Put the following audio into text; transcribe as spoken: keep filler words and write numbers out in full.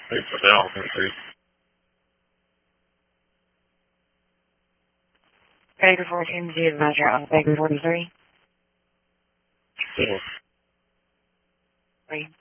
Thanks for the officer. Baker fourteen, Z advisor on Baker forty-three. Yes. Three.